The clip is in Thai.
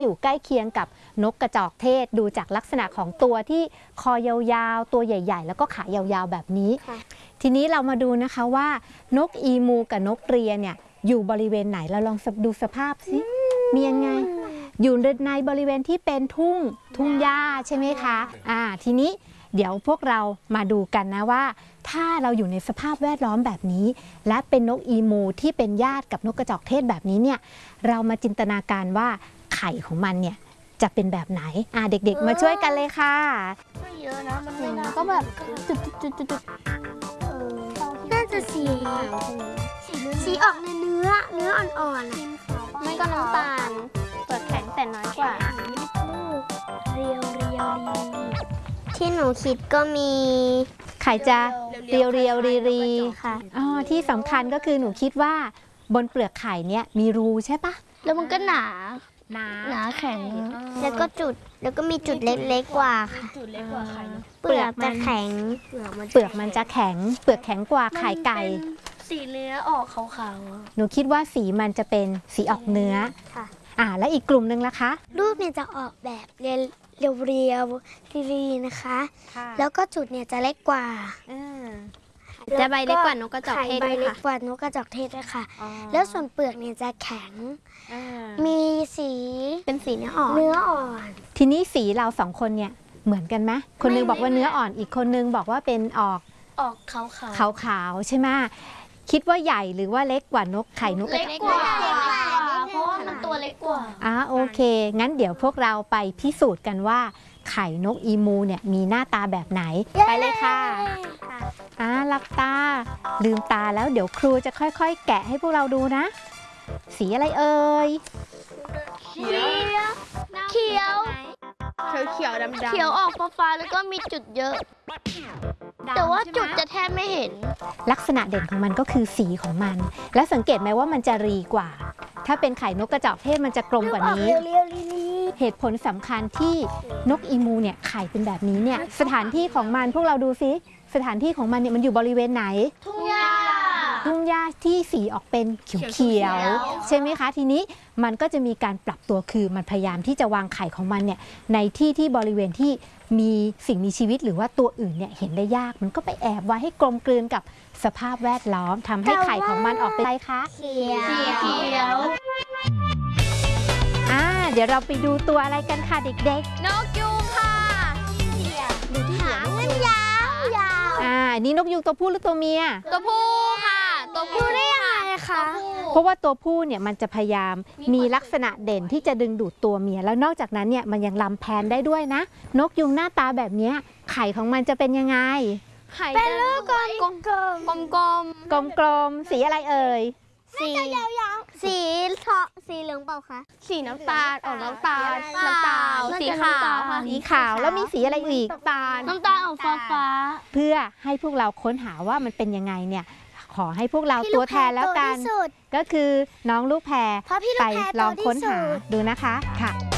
อยู่ใกล้เคียงกับนกกระจอกเทศดูจากลักษณะของตัวที่คอยาวๆตัวใหญ่ๆแล้วก็ขายาวๆแบบนี้ทีนี้เรามาดูนะคะว่านกอีมูกับนกเรียเนี่ยอยู่บริเวณไหนเราลองดูสภาพสิมียังไงอยู่ในบริเวณที่เป็นทุ่งหญ้าใช่ไหมคะทีนี้เดี๋ยวพวกเรามาดูกันนะว่าถ้าเราอยู่ในสภาพแวดล้อมแบบนี้และเป็นนกอีมูที่เป็นญาติกับนกกระจอกเทศแบบนี้เนี่ยเรามาจินตนาการว่าไข่ของมันเนี่ยจะเป็นแบบไหนเด็กๆมาช่วยกันเลยค่ะไม่เยอะนะมันไม่น่าก็แบบจุดน่าจะสีออกในเนื้ออ่อนๆไม่ก็น้ำตาลเปลือกแข็งแต่น้อยกว่าเรียวที่หนูคิดก็มีไข่จะเรียวรีค่ะที่สำคัญก็คือหนูคิดว่าบนเปลือกไข่เนี่ยมีรูใช่ปะแล้วมันก็หนาแข็งแล้วก็มีจุดเล็กๆกว่าค่ะจุดเล็กกว่าไข่เปลือกจะแข็งเปลือกมันจะแข็งเปลือกแข็งกว่าไข่ไก่สีเนื้อออกขาวๆหนูคิดว่าสีมันจะเป็นสีออกเนื้อค่ะและอีกกลุ่มนึงล่ะคะรูปเนี่ยจะออกแบบเรียวนะคะแล้วก็จุดเนี่ยจะเล็กกว่าจะใบเล็กกว่านกกระจอกเทศด้วยค่ะใบเล็กกว่านกกระจอกเทศด้วยค่ะแล้วส่วนเปลือกเนี่ยจะแข็งมีสีเป็นสีเนื้ออ่อนทีนี้สีเราสองคนเนี่ยเหมือนกันไหมคนนึงบอกว่าเนื้ออ่อนอีกคนนึงบอกว่าเป็นออกขาวใช่ไหมคิดว่าใหญ่หรือว่าเล็กกว่านกไข่นกกระจอกเทศเพราะว่ามันตัวเล็กกว่าโอเคงั้นเดี๋ยวพวกเราไปพิสูจน์กันว่าไข่นกอีมูเนี่ยมีหน้าตาแบบไหนไปเลยค่ะหลับตาลืมตาแล้วเดี๋ยวครูจะค่อยๆแกะให้พวกเราดูนะสีอะไรเอ่ยเขียวดำเขียวออกฟ้าแล้วก็มีจุดเยอะแต่ว่าจุดจะแทบไม่เห็นลักษณะเด่นของมันก็คือสีของมันและสังเกตไหมว่ามันจะรีกว่าถ้าเป็นไข่นกกระจอกเทศมันจะกลมกว่านี้เหตุผลสำคัญที่นกอีมูเนี่ยไข่เป็นแบบนี้เนี่ยสถานที่ของมันพวกเราดูซิสถานที่ของมันเนี่ยมันอยู่บริเวณไหนทุ่งหญ้าที่สีออกเป็นเขียวใช่ไหมคะทีนี้มันก็จะมีการปรับตัวคือมันพยายามที่จะวางไข่ของมันเนี่ยในที่บริเวณที่มีสิ่งมีชีวิตหรือว่าตัวอื่นเนี่ยเห็นได้ยากมันก็ไปแอบไว้ให้กลมกลืนกับสภาพแวดล้อมทำให้ไข่ของมันออกเป็นอะไรคะเขียวเดี๋ยวเราไปดูตัวอะไรกันค่ะเด็กๆนกยูงค่ะหางมันยาวนี่นกยูงตัวผู้หรือตัวเมียตัวผู้ค่ะตัวผู้ได้ยังไงคะเพราะว่าตัวผู้เนี่ยมันจะพยายามมีลักษณะเด่นที่จะดึงดูดตัวเมียแล้วนอกจากนั้นเนี่ยมันยังลำแพนได้ด้วยนะนกยูงหน้าตาแบบนี้ไข่ของมันจะเป็นยังไงเป็นลูกกลมสีอะไรเอ่ยสีเหลืองเปล่าคะสีน้ำตาลน้ำตาลสีขาวค่ะสีขาวแล้วมีสีอะไรอีกน้ำตาลออกฟ้าเพื่อให้พวกเราค้นหาว่ามันเป็นยังไงเนี่ยขอให้พวกเราตัวแทนแล้วกันก็คือน้องลูกแพรไปลองค้นหาดูนะคะค่ะ